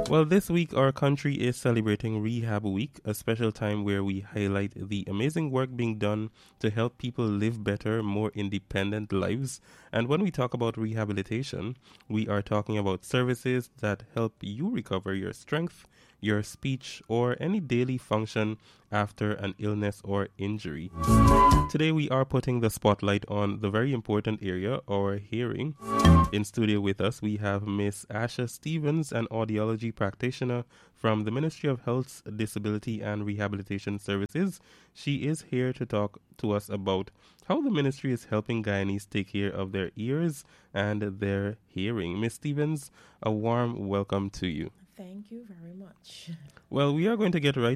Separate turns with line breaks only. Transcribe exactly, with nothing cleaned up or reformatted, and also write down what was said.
Well, this week our country is celebrating Rehab Week, a special time where we highlight the amazing work being done to help people live better, more independent lives. And when we talk about rehabilitation, we are talking about services that help you recover your strength, your speech, or any daily function after an illness or injury. Today we are putting the spotlight on the very important area, our hearing. In studio with us, we have Miss Asha Stevens, an audiology practitioner from the Ministry of Health's Disability and Rehabilitation Services. She is here to talk to us about how the ministry is helping Guyanese take care of their ears and their hearing. Miss Stevens, a warm welcome to you.
Thank you very much.
Well, we are going to get right